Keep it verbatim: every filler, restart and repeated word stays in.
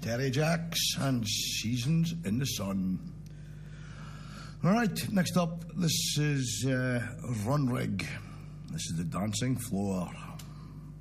Terry Jacks and Seasons in the Sun. All right, next up, this is uh, Run Rig. This is The Dancing Floor.